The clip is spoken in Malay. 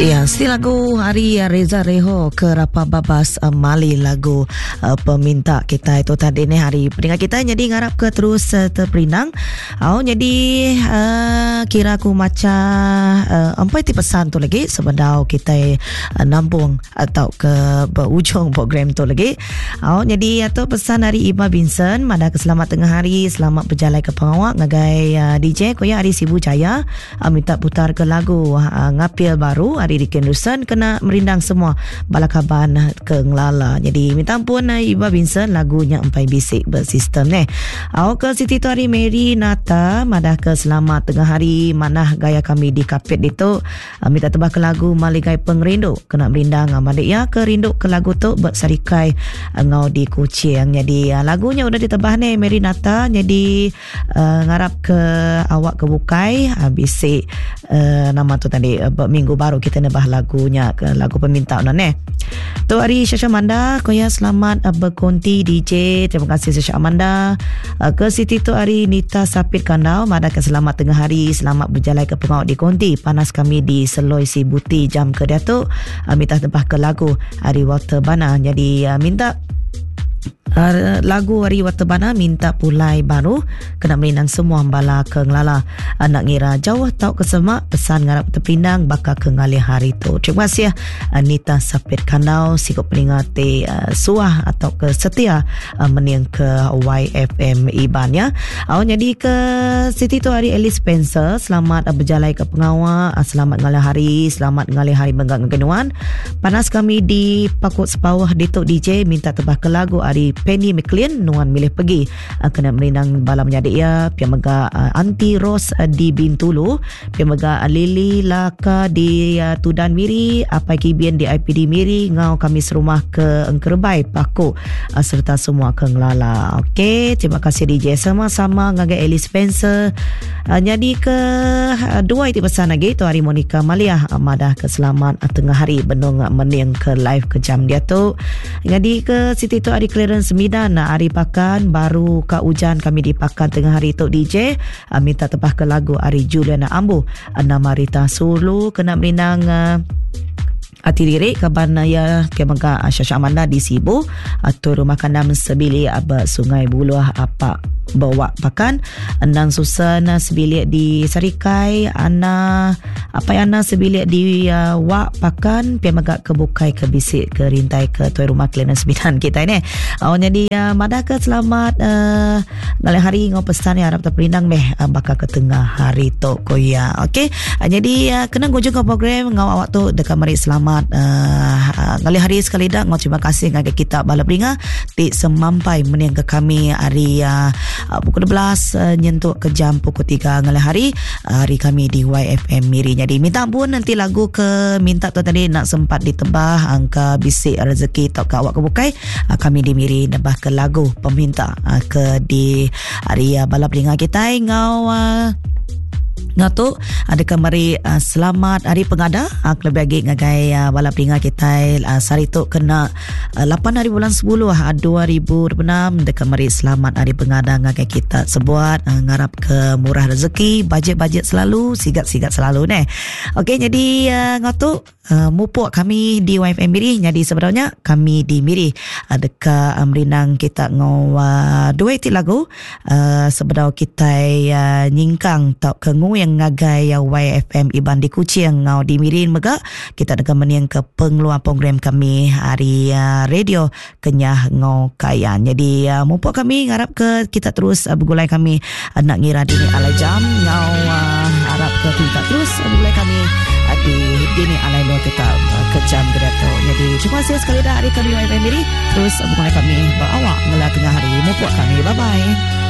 Ya, si lagu hari Reza Reho Kerapa Babas Mali lagu peminta kita itu tadi ni hari peringkat kita jadi ngarap ke terus terperinang. Jadi kira aku macam ampai ti pesan tu lagi sebedau kita nampung atau ke berujung program tu lagi. Jadi atau pesan hari Iba Vincent mada keselamat tengah hari, selamat berjalan ke pengawak ngagai DJ koya hari Sibu Jaya minta putar ke lagu ngapil baru hari di Kendusan kena merindang semua balakaban ke ngelala. Jadi minta ampun Iba Vincent lagunya empai bisik bersistem ni. Ke Siti tu hari Mary Nata madah ke selamat tengah hari manah gaya kami di kapit itu minta tebah ke lagu maligai pengrindu kena merindang madik ya ke rindu ke lagu tu bersarikai ngau di Kuching. Jadi lagunya udah ditebah ni Mary Nata. Jadi ngarap ke awak ke bukai bisik nama tu tadi minggu baru kita nebah lagunya ke lagu peminta ni. Tu hari Syasha Amanda koya selamat berkonti DJ. Terima kasih Syasha Amanda. Ke Siti tu hari Nita Sapit Kandau mada ke selamat tengah hari, selamat berjalan ke pengawak di konti. Panas kami di Seloi Si Buti jam ke dia tu minta tebah ke lagu hari Walter Bana. Jadi minta lagu hari Watebana minta pulai baru kena merindang semua bala ke ngelala anak ngira jauh tau ke semak pesan ngarap terpindang bakal ke ngalih hari tu. Terima kasih Anita Sapit Kandau sikap peringati suah atau ke setia meniang ke YFM Iban ya. Jadi ke Siti tu hari Alice Spencer selamat berjalan ke pengawak, selamat ngalih hari, selamat ngalih hari benggak ngegenuan. Panas kami di Pakut Sepawah Ditok DJ minta tebah ke lagu hari Penny McLean nuan milih pergi kena merindang bala menyadik ya pia mega Aunty Rose di Bintulu, pia mega Lily Laka di Tudan Miri, apa Kibian di IPD Miri, ngau kami serumah ke Engkerbai Paku serta semua ke Ngelala. Okey, terima kasih DJ sama-sama ngagai Ellie Spencer. Jadi ke dua itu pesan lagi tu hari Monica Malia madah ke selamat tengah hari benung mening ke live ke jam dia tu. Jadi ke Siti tu hari Clearance Midan hari Pakan baru ke hujan kami di Pakan tengah hari tu DJ minta tebah ke lagu hari Juliana Ambu nama Rita Sulu kena merindang hati diri kaban ya kemangka Syasha Amanda di Sibu atau rumah kandam sebilik Sungai Buluh apa bawa Pakan Andang Susan sebilik di Sarikai Ana apa Ana sebilik di Wak Pakan pia magak kebukai ke bisik ke rintai ke tuai rumah Kelana Sembilan kita ni. Jadi madah ke selamat ngalih hari ngau pesan yang harap terperinang bakal ke tengah hari tu koya. Okey, jadi kena gojong ke program ngau awak tu dekat mari selamat ngalih hari sekali dah ngau terima kasih ngagai kita bala beringa ti semampai meniang ke kami hari pukul 12 nyentuh ke jam pukul 3 ngalih hari kami di YFM Miri. Jadi minta ampun nanti lagu ke minta tu tadi nak sempat ditebah angka bisik rezeki tak ke awak ke bukai kami di Miri nebah ke lagu peminta ke di hari balap ringa kita ngau ngatu ada kemari selamat hari pengada lebih lagi ngagai balap ringa kita sari tu kena 8 hari bulan 10 2026 dekat mari selamat hari pengada ngagai kita sebuat ngarap ke murah rezeki bajet-bajet selalu sigat-sigat selalu ni. Okey, jadi ngatu mupuk kami di YFM Miri. Jadi sebenarnya kami di Miri dekat merindang kita ngau dua ti lagu sebenarnya kita nyingkang tak kengu yang ngagai YFM Iban di Kuching ngau di Mirin mega kita dekat meniang ke pengeluar program kami hari radio kenyah ngau kayan. Jadi mupuk kami ngarap ke kita terus bergulai kami nak ngira dini alai jam ngau harap ke kita terus bergulai kami di dini alai lo kita ke jam gedato. Jadi terima kasih sekali dah hari kami YFM Miri terus bergulai kami berawak ngelah tengah hari mupuk kami. Bye bye.